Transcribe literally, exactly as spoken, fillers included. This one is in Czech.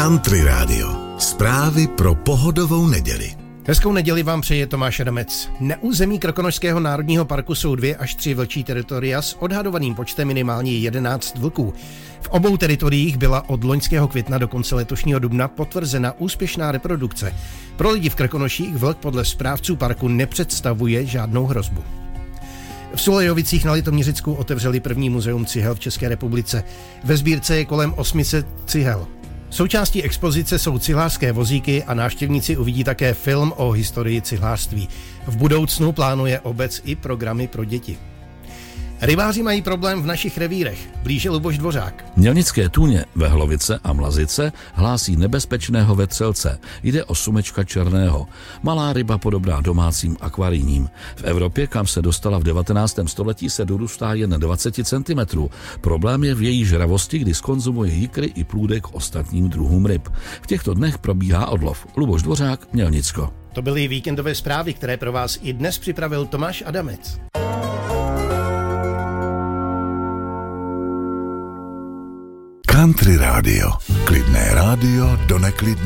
Country Radio. Zprávy pro pohodovou neděli. Hezkou neděli vám přeje Tomáš Adamec. Na území Krkonošského národního parku jsou dvě až tři vlčí teritoria s odhadovaným počtem minimálně jedenáct vlků. V obou teritoriích byla od loňského května do konce letošního dubna potvrzena úspěšná reprodukce. Pro lidi v Krkonoších vlk podle správců parku nepředstavuje žádnou hrozbu. V Sulejovicích na Litoměřicku otevřeli první muzeum cihel v České republice. Ve sbírce je kolem osm set cihel. Součástí expozice jsou cihlářské vozíky a návštěvníci uvidí také film o historii cihlářství. V budoucnu plánuje obec i programy pro děti. Rybáři mají problém v našich revírech, blíže Luboš Dvořák. Mělnické tůně, Vehlovice a Mlazice hlásí nebezpečného vetřelce. Jde o sumečka černého. Malá ryba podobná domácím akvarijním. V Evropě, kam se dostala v devatenáctém století, se dorůstá jen dvacet centimetrů. Problém je v její žravosti, kdy skonzumuje jikry i plůdek ostatním druhům ryb. V těchto dnech probíhá odlov. Luboš Dvořák, Mělnicko. To byly víkendové zprávy, které pro vás i dnes připravil Tomáš Adamec. Country Radio. Klidné rádio do neklidné